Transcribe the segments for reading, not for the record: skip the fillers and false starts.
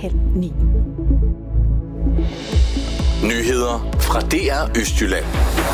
8:30. Nyheder fra DR Østjylland.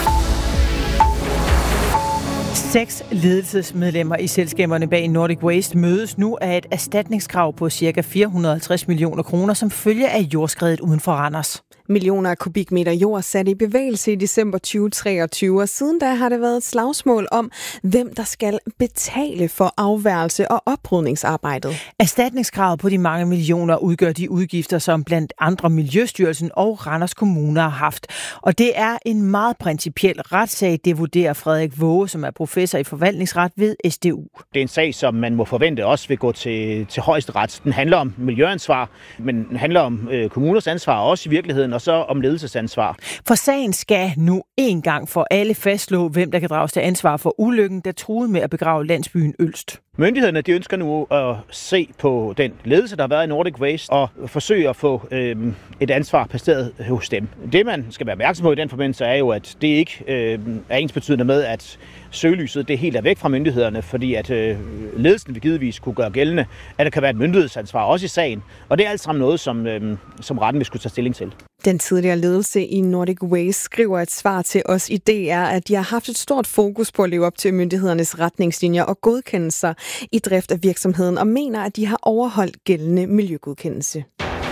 6 ledelsesmedlemmer i selskaberne bag Nordic Waste mødes nu af et erstatningskrav på ca. 450 millioner kroner som følge af jordskredet uden for Randers. Millioner af kubikmeter jord sat i bevægelse i december 2023, og siden da har det været et slagsmål om, hvem der skal betale for afværgelse og oprydningsarbejdet. Erstatningskravet på de mange millioner udgør de udgifter, som blandt andre Miljøstyrelsen og Randers Kommune har haft. Og det er en meget principiel retssag, det vurderer Frederik Våge, som er professor i forvaltningsret ved SDU. Det er en sag, som man må forvente også vil gå til højesteret. Den handler om miljøansvar, men den handler om kommuners ansvar også i virkeligheden, og så om ledelsesansvar. For sagen skal nu en gang for alle fastslå, hvem der kan drages til ansvar for ulykken, der truede med at begrave landsbyen Ølst. Myndighederne de ønsker nu at se på den ledelse, der har været i Nordic Waste, og forsøge at få et ansvar placeret hos dem. Det, man skal være opmærksom på i den forbindelse, er jo, at det ikke er ensbetydende med, at søgelyset det helt er væk fra myndighederne, fordi at ledelsen vil givetvis kunne gøre gældende, at der kan være et myndighedsansvar også i sagen. Og det er alt sammen noget, som retten vil skulle tage stilling til. Den tidligere ledelse i Nordic Waste skriver et svar til os i DR, at de har haft et stort fokus på at leve op til myndighedernes retningslinjer og godkendelser i drift af virksomheden, og mener, at de har overholdt gældende miljøgodkendelse.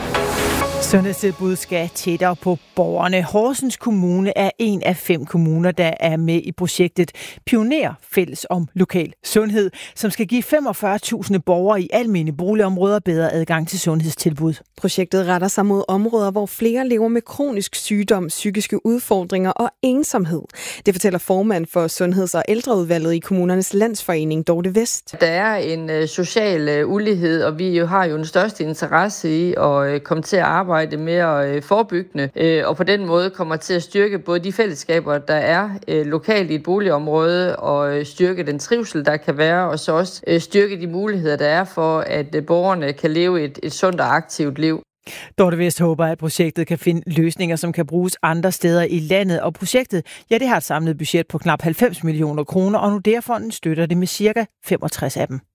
Sundhedstilbud skal tættere på borgerne. Horsens Kommune er en af 5 kommuner, der er med i projektet Pioner Fælles om Lokal Sundhed, som skal give 45.000 borgere i almene boligområder bedre adgang til sundhedstilbud. Projektet retter sig mod områder, hvor flere lever med kronisk sygdom, psykiske udfordringer og ensomhed. Det fortæller formand for Sundheds- og Ældreudvalget i Kommunernes Landsforening, Dorte Vest. Der er en social ulighed, og vi har jo den største interesse i at komme til at arbejde mere forebyggende, og på den måde kommer til at styrke både de fællesskaber, der er lokalt i et boligområde, og styrke den trivsel, der kan være, og så også styrke de muligheder, der er for, at borgerne kan leve et sundt og aktivt liv. Dorte Vest håber, at projektet kan finde løsninger, som kan bruges andre steder i landet, og projektet, ja, det har et samlet budget på knap 90 millioner kroner, og Nordea-fonden støtter det med cirka 65 af dem.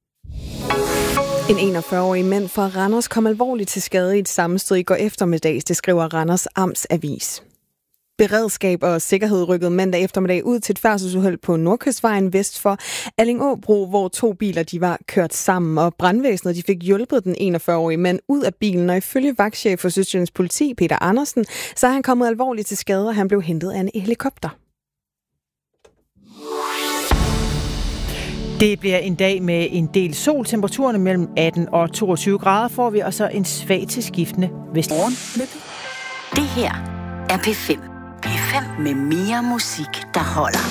En 41-årig mand fra Randers kom alvorligt til skade i et sammenstød i går eftermiddags, det skriver Randers Amtsavis. Beredskab og sikkerhed rykkede mandag eftermiddag ud til et færdselsuheld på Nordkystvejen vest for Allingåbro, hvor 2 biler de var kørt sammen, og brandvæsenet de fik hjulpet den 41-årige mand ud af bilen, og ifølge vagtchef for Sydjyllands politi, Peter Andersen, så er han kommet alvorligt til skade, og han blev hentet af en helikopter. Det bliver en dag med en del sol. Temperaturerne mellem 18 og 22 grader får vi, og så en svag til skiftende vestmorgen. Det her er P5. P5 med mere musik, der holder.